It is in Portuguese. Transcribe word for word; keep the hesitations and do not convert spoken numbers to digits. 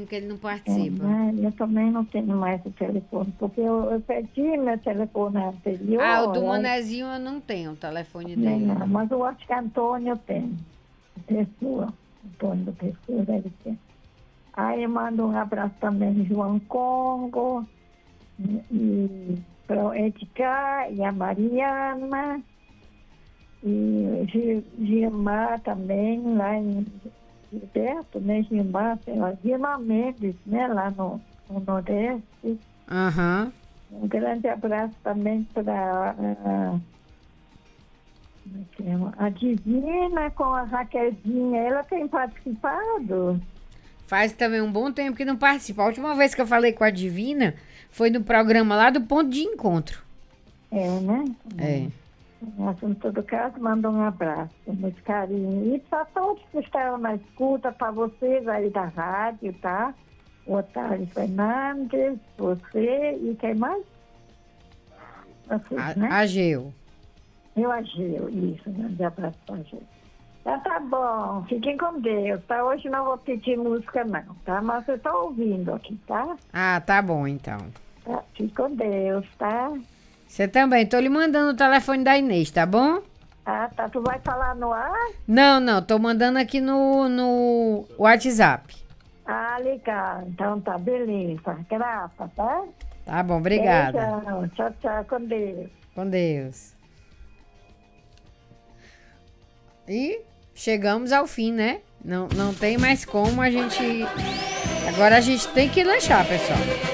tempo que ele não É, participa. né? Eu também não tenho mais o telefone, porque eu, eu perdi meu telefone anterior. Ah, o do aí- Manezinho eu não tenho o telefone Nem dele. não, mas eu acho que Antônio eu tenho. Pessoa. Antônio Pessoa deve ter. Aí eu mando um abraço também João Congo, e para o Edgar e a Mariana, e Gil- Gilmar também, lá em Gilberto, né? Gilmar, sei lá, Gilmar Mendes, né? Lá no, no Nordeste. Aham. Um grande abraço também para a, como é que é? A Divina com a Raquelzinha. Ela tem participado? Faz também um bom tempo que não participa. A última vez que eu falei com a Divina foi no programa lá do Ponto de Encontro. É, né? É. Mas, em todo caso, manda um abraço, muito carinho. E para todos que estão na escuta, para vocês aí da rádio, tá? O Otávio Fernandes, você e quem mais? Vocês, A, né? Ageu. Eu, Ageu, isso, um grande abraço para a Ageu. Então tá bom, fiquem com Deus, tá? Hoje não vou pedir música não, tá? Mas eu tô ouvindo aqui, tá? Ah, tá bom então. Tá? Fique com Deus, tá? Você também. Tô lhe mandando o telefone da Inês, tá bom? Ah, tá. Tu vai falar no ar? Não, não. Tô mandando aqui no, no WhatsApp. Ah, legal. Então tá, beleza. Graça, tá? Tá bom, obrigada. Beijão. Tchau, tchau, com Deus. Com Deus. E chegamos ao fim, né? Não, não tem mais como a gente... Agora a gente tem que lanchar, pessoal.